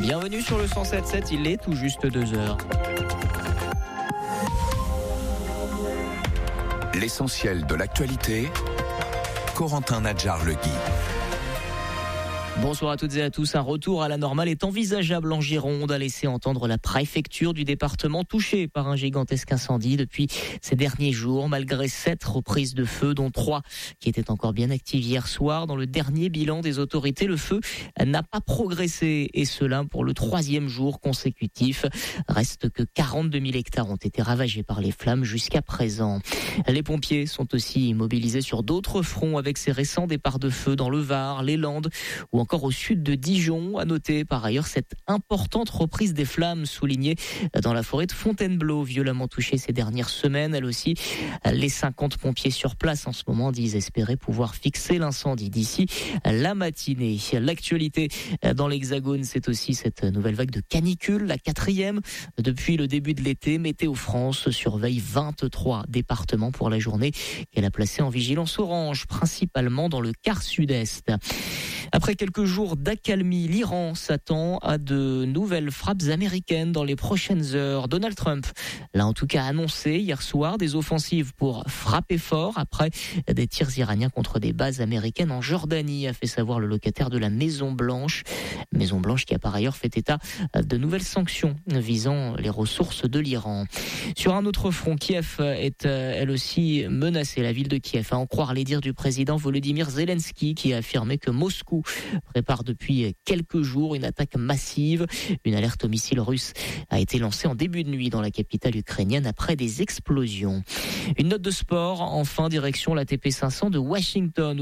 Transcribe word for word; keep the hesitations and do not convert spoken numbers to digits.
Bienvenue sur le cent sept sept, il est tout juste deux heures. L'essentiel de l'actualité, Corentin Nadjar-Legui. Bonsoir à toutes et à tous. Un retour à la normale est envisageable en Gironde, a laissé entendre la préfecture du département touchée par un gigantesque incendie depuis ces derniers jours, malgré sept reprises de feu, dont trois qui étaient encore bien actives hier soir. Dans le dernier bilan des autorités, le feu n'a pas progressé, et cela pour le troisième jour consécutif. Reste que quarante-deux mille hectares ont été ravagés par les flammes jusqu'à présent. Les pompiers sont aussi mobilisés sur d'autres fronts avec ces récents départs de feu dans le Var, les Landes ou encore au sud de Dijon. À noter par ailleurs cette importante reprise des flammes soulignée dans la forêt de Fontainebleau, violemment touchée ces dernières semaines. Elle aussi, les cinquante pompiers sur place en ce moment disent espérer pouvoir fixer l'incendie d'ici la matinée. L'actualité dans l'Hexagone, c'est aussi cette nouvelle vague de canicule, la quatrième depuis le début de l'été. Météo France surveille vingt-trois départements pour la journée qu'elle a placé en vigilance orange, principalement dans le quart sud-est. Après quelques jours d'accalmie, l'Iran s'attend à de nouvelles frappes américaines dans les prochaines heures. Donald Trump l'a en tout cas annoncé hier soir, des offensives pour frapper fort après des tirs iraniens contre des bases américaines en Jordanie, a fait savoir le locataire de la Maison Blanche. Maison Blanche qui a par ailleurs fait état de nouvelles sanctions visant les ressources de l'Iran. Sur un autre front, Kiev est elle aussi menacée. La ville de Kiev, à en croire les dires du président Volodymyr Zelensky, qui a affirmé que Moscou prépare depuis quelques jours une attaque massive. Une alerte au missile russe a été lancée en début de nuit dans la capitale ukrainienne après des explosions. Une note de sport, enfin, direction l'A T P cinq cents de Washington.